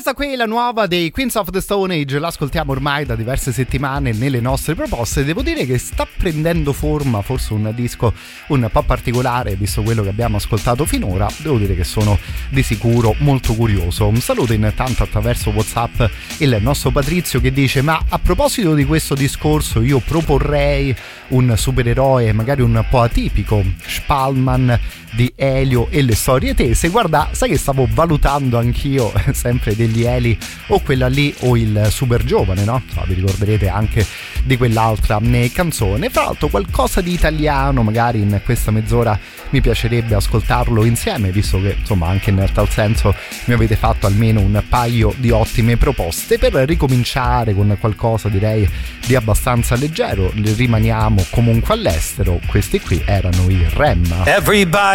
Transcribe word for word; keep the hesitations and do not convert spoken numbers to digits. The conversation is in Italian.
Questa qui è la nuova dei Queens of the Stone Age, l'ascoltiamo ormai da diverse settimane nelle nostre proposte. Devo dire che sta prendendo forma, forse un disco un po' particolare visto quello che abbiamo ascoltato finora. Devo dire che sono di sicuro molto curioso. Un saluto intanto attraverso WhatsApp il nostro Patrizio che dice: ma a proposito di questo discorso io proporrei un supereroe magari un po' atipico, Spallman di Elio e le storie tese. Guarda, sai che stavo valutando anch'io sempre degli Eli, o quella lì o il super giovane, no? Insomma, vi ricorderete anche di quell'altra canzone. Fra l'altro qualcosa di italiano magari in questa mezz'ora mi piacerebbe ascoltarlo insieme, visto che insomma anche nel tal senso mi avete fatto almeno un paio di ottime proposte. Per ricominciare con qualcosa direi di abbastanza leggero, rimaniamo comunque all'estero. Questi qui erano i Rem. Everybody